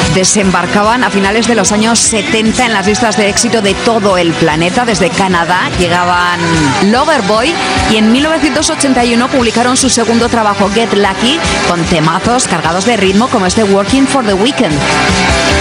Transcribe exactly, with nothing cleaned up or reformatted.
desembarcaban a finales de los años setenta en las listas de éxito de todo el planeta. Desde Canadá llegaban Loverboy y en mil novecientos ochenta y uno publicaron su segundo trabajo, Get Lucky, con temazos cargados de ritmo como este Working for the Weekend.